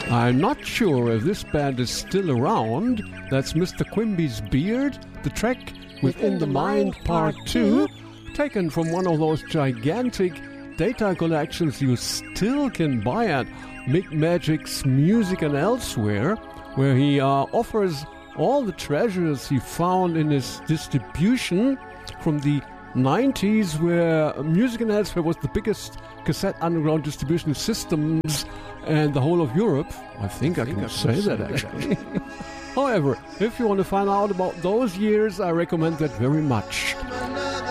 I'm not sure if this band is still around. That's Mr. Quimby's Beard, the track Within the Mind Part 2, taken from one of those gigantic data collections you still can buy at Micmagic's Music and Elsewhere, where he offers all the treasures he found in his distribution from the 90s, where Music and Elsewhere was the biggest cassette underground distribution systems in the whole of Europe. I think I can say that actually. However, if you want to find out about those years, I recommend that very much.